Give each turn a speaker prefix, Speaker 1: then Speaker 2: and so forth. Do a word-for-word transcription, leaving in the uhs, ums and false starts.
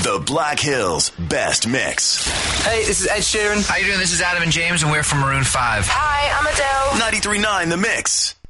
Speaker 1: The Black Hills Best Mix.
Speaker 2: Hey, this is Ed Sheeran.
Speaker 3: How you doing? This is Adam and James, and we're from Maroon five.
Speaker 4: Hi, I'm Adele.
Speaker 1: ninety-three point nine The Mix.